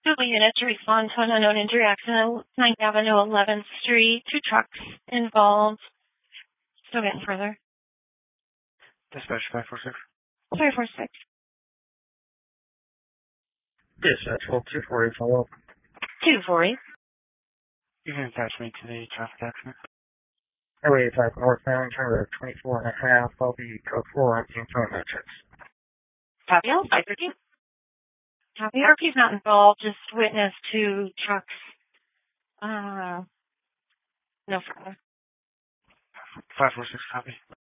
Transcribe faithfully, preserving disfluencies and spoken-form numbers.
Two units to respond to an unknown injury accident at ninth Avenue, eleventh Street. Two trucks involved. Still getting further. Dispatch five four six. five four six. Dispatch hold two forty, follow up. two forty. You can attach me to the traffic accident. Oh eight five North Island, turn twenty-four and a half, I'll be code four on team phone metrics. Copy all, five thirteen. Copy. R P's not involved, just witness two trucks. Uh, no further. five four six, copy.